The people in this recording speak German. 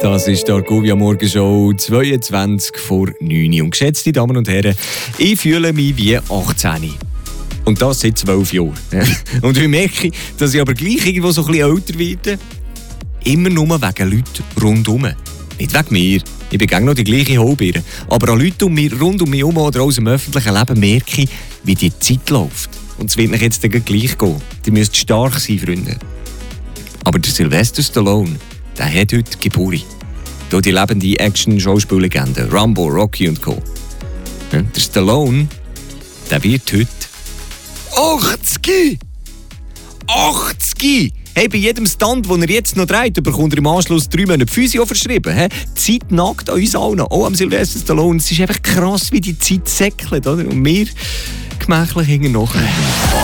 Das ist die Argovia Morgenshow 22 vor 9 Uhr. Und geschätzte Damen und Herren, ich fühle mich wie 18. Und das seit 12 Jahren. Und ich merke, dass ich aber gleich irgendwo so ein bisschen älter werde. Immer nur wegen Leuten rundherum. Nicht wegen mir. Ich bin noch die gleiche Haubirne. Aber an Leute rund um mich herum oder aus dem öffentlichen Leben merke ich, wie die Zeit läuft. Und es wird euch jetzt gleich gehen. Die müsst stark sein, Freunde. Aber der Sylvester Stallone, der hat heute Geburt. Hier die lebende Action-Schauspiellegende, Rambo, Rocky und Co. Ja, der Stallone, der wird heute 80! 80! Hey, bei jedem Stand, den er jetzt noch dreht, bekommt er im Anschluss 3 Monate Physio verschrieben. Hey, die Zeit nagt an uns allen, auch am Sylvester Stallone. Es ist einfach krass, wie die Zeit säckelt, oder? Und wir gemächlich hinten nachher.